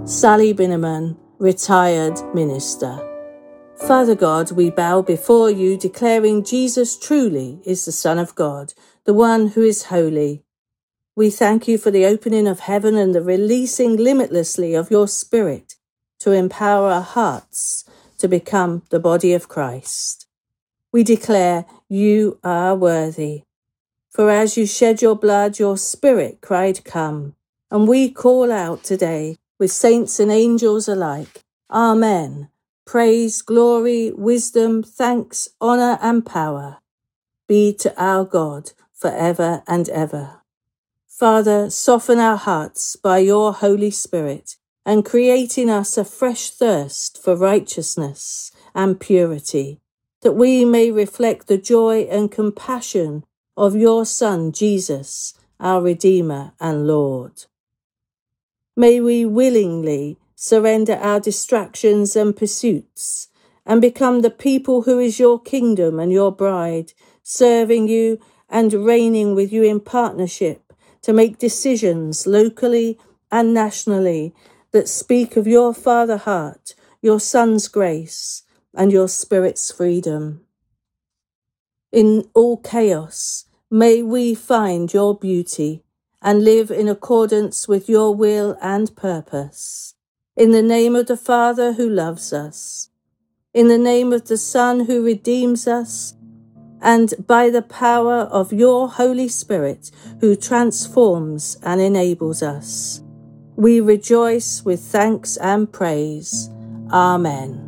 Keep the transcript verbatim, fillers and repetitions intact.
Sally Binneman, retired minister. Father God, we bow before you, declaring Jesus truly is the Son of God, the one who is holy. We thank you for the opening of heaven and the releasing limitlessly of your Spirit to empower our hearts to become the body of Christ. We declare you are worthy. For as you shed your blood, your Spirit cried, come. And we call out today with saints and angels alike, Amen. Praise, glory, wisdom, thanks, honour and power be to our God forever and ever. Father, soften our hearts by your Holy Spirit and create in us a fresh thirst for righteousness and purity, that we may reflect the joy and compassion of your Son, Jesus, our Redeemer and Lord. May we willingly surrender our distractions and pursuits and become the people who is your kingdom and your bride, serving you and reigning with you in partnership to make decisions locally and nationally that speak of your Father heart, your Son's grace, and your Spirit's freedom. In all chaos, may we find your beauty and live in accordance with your will and purpose. In the name of the Father who loves us, in the name of the Son who redeems us, and by the power of your Holy Spirit who transforms and enables us, we rejoice with thanks and praise. Amen.